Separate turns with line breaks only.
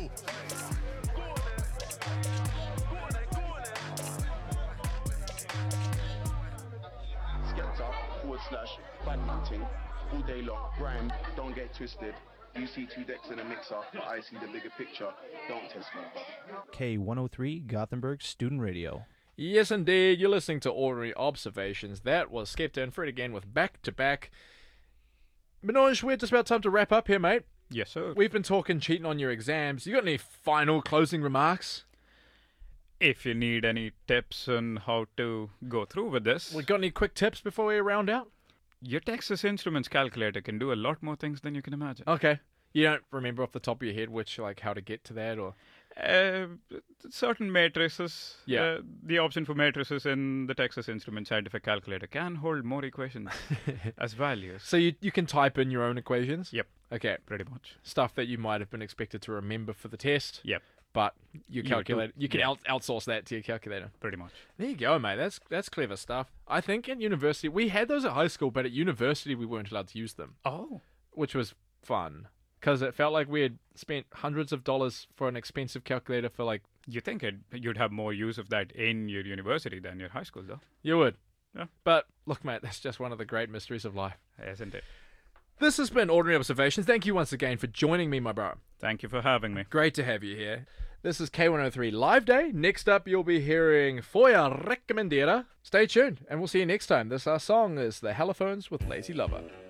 Badminton, all day long. Grime, don't get twisted. You see two decks in a mixer, but I see the bigger picture. Don't test me.
K103 Gothenburg Student Radio.
Yes, indeed. You're listening to Ordinary Observations. That was Skepta and Fred again with Back to Back. Manoj, we're just about time to wrap up here, mate.
Yes, sir.
We've been talking cheating on your exams. You got any final closing remarks?
If you need any tips on how to go through with this,
We got any quick tips before we round out?
your Texas Instruments calculator can do a lot more things than you can imagine.
Okay. You don't remember off the top of your head how to get to that, or?
Certain matrices,
Yeah.
the option for matrices in the Texas Instruments scientific calculator can hold more equations as values.
So you can type in your own equations?
Yep,
Okay.
pretty much.
Stuff that you might have been expected to remember for the test.
Yep,
But you can
yeah.
outsource that to your calculator.
pretty much.
There you go, mate. That's clever stuff. I think at university, we had those at high school, but at university we weren't allowed to use them,
Oh,
which was fun. Because it felt like we had spent hundreds of dollars for an expensive calculator for like...
you think you'd have more use of that in your university than your high school, though,
You would.
Yeah.
But look, mate, that's just one of the great mysteries of life.
isn't it?
This has been Ordinary Observations. Thank you once again for joining me, my bro.
Thank you for having me.
Great to have you here. This is K103 Live Day. Next up, you'll be hearing Foya Recomendera. Stay tuned, and we'll see you next time. Our song is The Halophones with Lazy Lover.